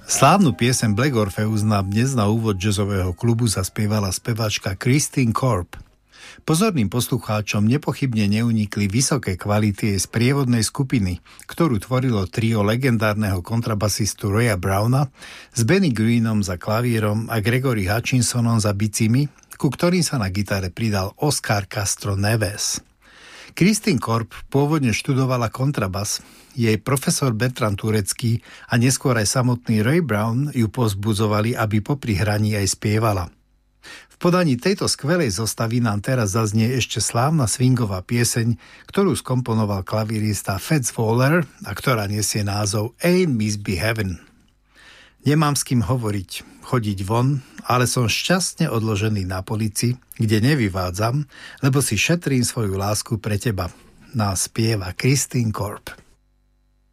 Slávnu pieseň Black Orpheus nám dnes na úvod jazzového klubu zaspievala speváčka Christine Corp. Pozorným poslucháčom nepochybne neunikli vysoké kvality jej sprievodnej skupiny, ktorú tvorilo trio legendárneho kontrabasistu Roya Browna s Benny Greenom za klavírom a Gregory Hutchinsonom za bicimi, ku ktorým sa na gitare pridal Oscar Castro Neves. Christine Corp pôvodne študovala kontrabas, jej profesor Bertrand Turecký a neskôr aj samotný Roy Brown ju povzbudzovali, aby popri hraní aj spievala. V podaní tejto skvelej zostavy nám teraz zaznie ešte slávna swingová pieseň, ktorú skomponoval klavírista Fats Waller a ktorá nesie názov Ain't Misbehavin'. Nemám s kým hovoriť, chodiť von, ale som šťastne odložený na polici, kde nevyvádzam, lebo si šetrím svoju lásku pre teba. Nás spieva Christine Corp.